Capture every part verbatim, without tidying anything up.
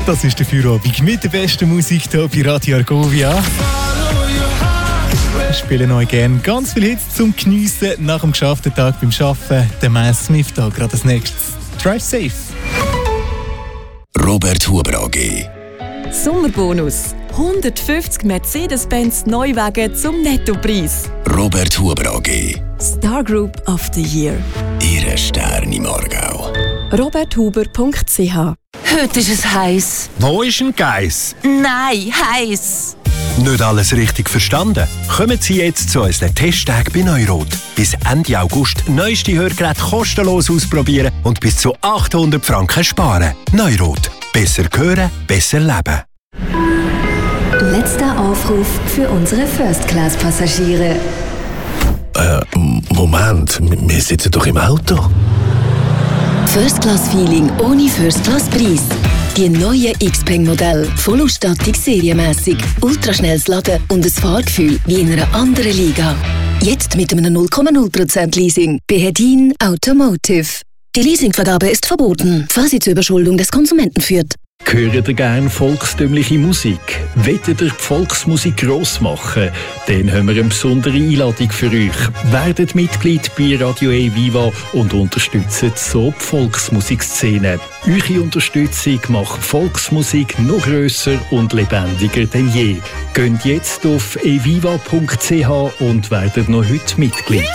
Das ist der Feierabend mit der besten Musik hier bei Radio Argovia. Wir spielen euch gerne ganz viele Hits zum Geniessen nach dem geschafften Tag beim Arbeiten. Der Mass Smith da gerade als nächstes. Drive safe. Robert Huber A G. Sommerbonus. hundertfünfzig Mercedes-Benz Neuwagen zum Nettopreis. Robert Huber A G. Star Group of the Year. Ihre Stern im Aargau. robert huber punkt c h. Heute ist es heiß. Wo ist ein Geiss? Nein, heiß. Nicht alles richtig verstanden? Kommen Sie jetzt zu unseren Testtagen bei Neurot. Bis Ende August neueste Hörgeräte kostenlos ausprobieren und bis zu achthundert Franken sparen. Neurot. Besser hören, besser leben. Letzter Aufruf für unsere First-Class-Passagiere. Äh, Moment, wir sitzen doch im Auto. First-Class-Feeling ohne First-Class-Preis. Die neuen Xpeng-Modelle, Vollausstattung serienmässig, ultraschnelles Laden und ein Fahrgefühl wie in einer anderen Liga. Jetzt mit einem null Komma null Prozent Leasing bei Hedin Automotive. Die Leasingvergabe ist verboten, falls sie zur Überschuldung des Konsumenten führt. Hören ihr gerne volkstümliche Musik? Wollt ihr die Volksmusik gross machen? Dann haben wir eine besondere Einladung für euch. Werdet Mitglied bei Radio E Viva und unterstützt so die Volksmusikszene. Eure Unterstützung macht Volksmusik noch grösser und lebendiger denn je. Geht jetzt auf eviva punkt c h und werdet noch heute Mitglied.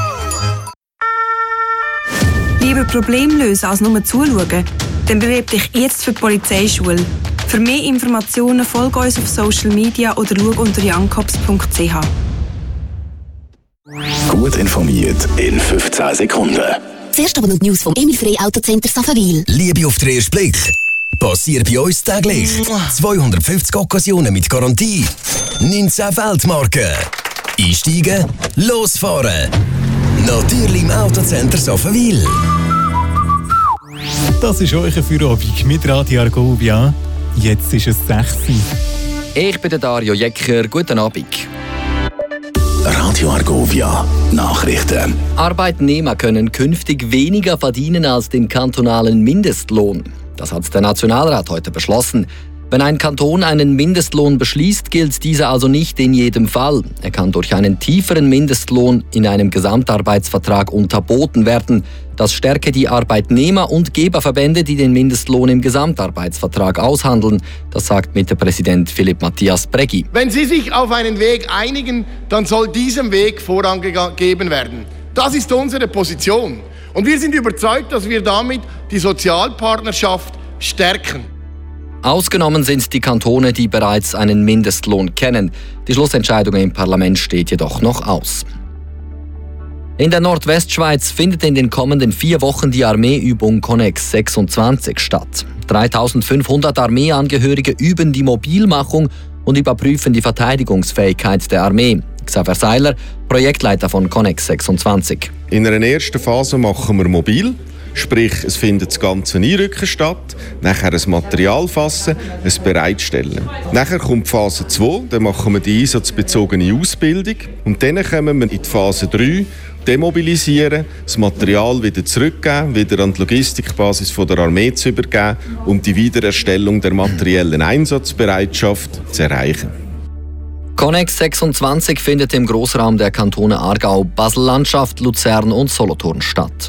Lieber Problem lösen als nur zuschauen? Dann bewirb dich jetzt für die Polizeischule. Für mehr Informationen folge uns auf Social Media oder schau unter jankops punkt c h. Gut informiert in fünfzehn Sekunden. Zuerst aber noch die News vom Emil Frey Autocenter Saffenwil. Liebe auf den ersten Blick. Passiert bei uns täglich. zweihundertfünfzig Occasionen mit Garantie. neunzehn Weltmarken. Einsteigen, losfahren. Natürlich im Autocenter Saffenwil. Das ist euer Feierabend mit Radio Argovia. Jetzt ist es sechs Uhr. Ich bin der Dario Jecker. Guten Abend. Radio Argovia. Nachrichten. Arbeitnehmer können künftig weniger verdienen als den kantonalen Mindestlohn. Das hat der Nationalrat heute beschlossen. Wenn ein Kanton einen Mindestlohn beschließt, gilt dieser also nicht in jedem Fall. Er kann durch einen tieferen Mindestlohn in einem Gesamtarbeitsvertrag unterboten werden. Das stärke die Arbeitnehmer- und Geberverbände, die den Mindestlohn im Gesamtarbeitsvertrag aushandeln. Das sagt Mitte-Präsident Philipp Matthias Breggi. Wenn Sie sich auf einen Weg einigen, dann soll diesem Weg Vorrang gegeben werden. Das ist unsere Position. Und wir sind überzeugt, dass wir damit die Sozialpartnerschaft stärken. Ausgenommen sind die Kantone, die bereits einen Mindestlohn kennen. Die Schlussentscheidung im Parlament steht jedoch noch aus. In der Nordwestschweiz findet in den kommenden vier Wochen die Armeeübung Connex sechsundzwanzig statt. dreitausendfünfhundert Armeeangehörige üben die Mobilmachung und überprüfen die Verteidigungsfähigkeit der Armee. Xaver Seiler, Projektleiter von Connex sechsundzwanzig. In einer ersten Phase machen wir mobil. Sprich, es findet das ganze Einrücken statt, nachher ein Material fassen, es bereitstellen. Nachher kommt Phase zwei, dann machen wir die einsatzbezogene Ausbildung und dann kommen wir in die Phase drei, demobilisieren, das Material wieder zurückgeben, wieder an die Logistikbasis von der Armee zu übergeben, um die Wiedererstellung der materiellen Einsatzbereitschaft zu erreichen. Connex sechsundzwanzig findet im Grossraum der Kantone Aargau, Basel-Landschaft, Luzern und Solothurn statt.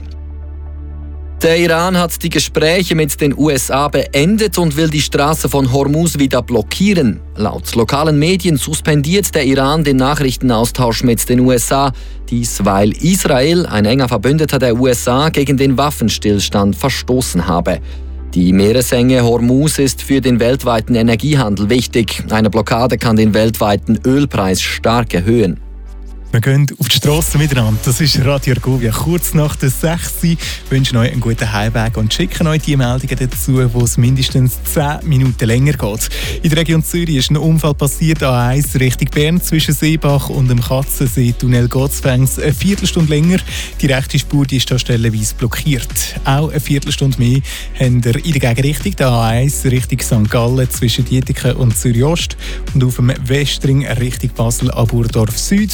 Der Iran hat die Gespräche mit den U S A beendet und will die Straße von Hormuz wieder blockieren. Laut lokalen Medien suspendiert der Iran den Nachrichtenaustausch mit den U S A. Dies, weil Israel, ein enger Verbündeter der U S A, gegen den Waffenstillstand verstoßen habe. Die Meeresenge Hormuz ist für den weltweiten Energiehandel wichtig. Eine Blockade kann den weltweiten Ölpreis stark erhöhen. Wir gehen auf die Strasse miteinander. Das ist Radio Argovia. Kurz nach der sechs Uhr wünschen euch einen guten Heimweg und schicken euch die Meldungen dazu, wo es mindestens zehn Minuten länger geht. In der Region Zürich ist ein Unfall passiert, A eins Richtung Bern zwischen Seebach und dem Katzensee-Tunnel Gottsfängs. Eine Viertelstunde länger. Die rechte Spur die ist da stellenweise blockiert. Auch eine Viertelstunde mehr haben wir in der Gegenrichtung, der A eins Richtung Sankt Gallen zwischen Dietiken und Zürich Ost und auf dem Westring Richtung Basel-Aburdorf Süd, bis er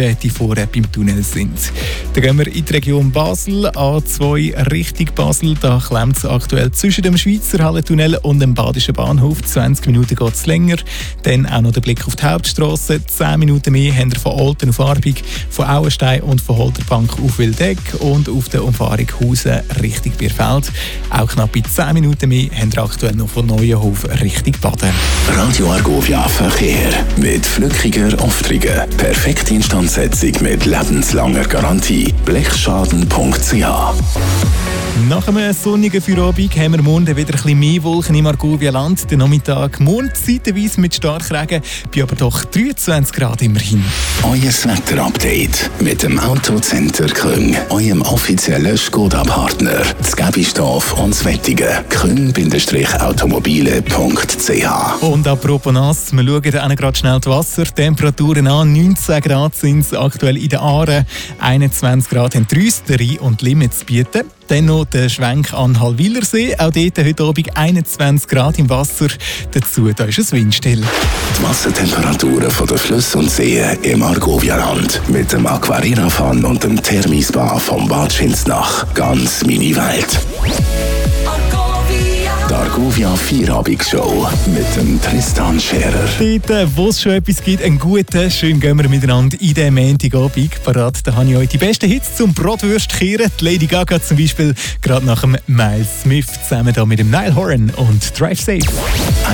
eben die Vorräte beim Tunnel sind. Dann gehen wir in die Region Basel, A zwei Richtung Basel. Da klemmt es aktuell zwischen dem Schweizer Hallentunnel und dem Badischen Bahnhof. zwanzig Minuten geht es länger. Dann auch noch der Blick auf die Hauptstrasse. zehn Minuten mehr haben wir von Olten auf Arbig, von Auenstein und von Holterbank auf Wildeck und auf der Umfahrung Hausen Richtung Bierfeld. Auch knapp bei zehn Minuten mehr haben wir aktuell noch von Neuenhof Richtung Baden. Radio Argovia Verkehr mit flückiger Aufträge. Perfekte Instandsetzung mit lebenslanger Garantie. blechschaden punkt c h. Nach einem sonnigen Feierabend haben wir morgen wieder ein bisschen mehr Wolken im Argovia-Land. Der Nachmittag morgen zeitweise mit Starkregen, bei aber doch dreiundzwanzig Grad immerhin. Euer Wetterupdate mit dem Autocenter Küng, eurem offiziellen Skoda-Partner. Das Gebistorf und das Wettige. küng automobile punkt c h. Und apropos nass, wir schauen dann gerade schnell die Wassertemperaturen an. neunzehn Grad sind es aktuell in den Aaren, einundzwanzig Grad haben die Rüsteri und Limits bieten. Dann noch der Schwenk an Hallwilersee. Auch dort heute Abend einundzwanzig Grad im Wasser. Dazu da ist es windstill. Die Wassertemperaturen von den Flüssen und Seen im Argovia-Land. Mit dem Aquarira-Fun und dem Thermispa vom Bad Schinznach. Ganz meine Welt. Die Argovia Vierabend-Show mit dem Tristan Scherer. Dort, wo es schon etwas gibt, einen guten, schön gehen wir miteinander in den Montagabend. Parat, da habe ich euch die besten Hits zum Bratwurst kehren. Die Lady Gaga zum Beispiel, gerade nach dem Miles Smith, zusammen da mit dem Niall Horan und Drive Safe.